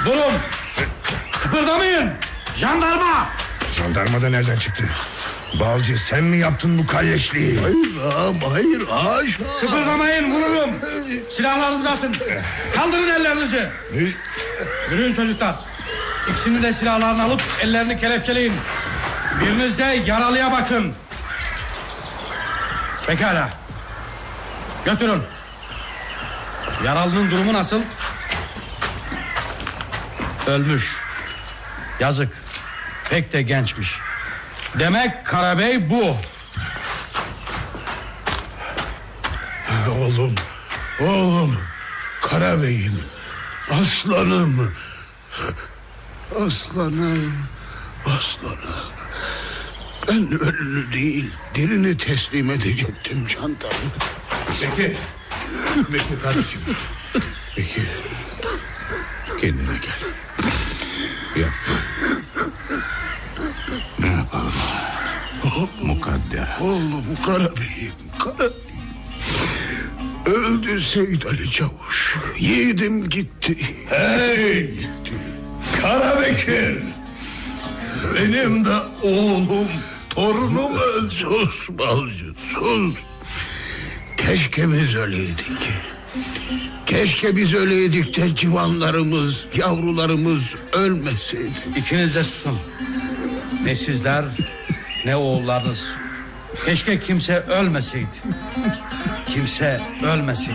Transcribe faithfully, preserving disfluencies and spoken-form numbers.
Durun. Kıpırdamayın. Jandarma. Jandarma da nereden çıktı? Balcı, sen mi yaptın bu kalleşliği? Hayır ağam, hayır, haşa. Kıpırdamayın, vururum. Silahlarınızı atın. Kaldırın ellerinizi. Yürüyün çocuklar. İkisinin de silahlarını alıp ellerini kelepçeleyin. Biriniz de yaralıya bakın. Pekala. Götürün. Yaralının durumu nasıl? Ölmüş. Yazık. Pek de gençmiş. Demek Karabey bu. Oğlum, oğlum, Karabey'im, aslanım, aslanım, aslanım. Ben ölünü değil, dirini teslim edecektim jandarma. Bekir, Bekir kardeşim. Bekir, kendine gel. Yapma. Ne yapalım? Mukadder. Oğlum Karabey'im, Karabey'im. Öldü Seyit Ali Çavuş. Yiğidim gitti. Hey! Karabekir! Benim de oğlum, torunum öldü. Sus balcı, sus. Keşke biz öyleydik. Keşke biz öyleydik de civanlarımız, yavrularımız ölmeseydi. İkiniz de susun. Ne sizler ne oğullarınız. Keşke kimse ölmeseydi. Kimse ölmeseydi.